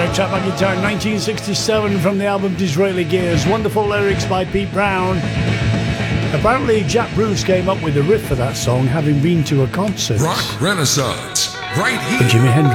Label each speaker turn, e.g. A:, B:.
A: Electric Trap on Guitar, 1967, from the album Disraeli Gears. Wonderful lyrics by Pete Brown. Apparently Jack Bruce came up with the riff for that song, having been to a concert.
B: Rock Renaissance, right here.
A: Jimi Hendrix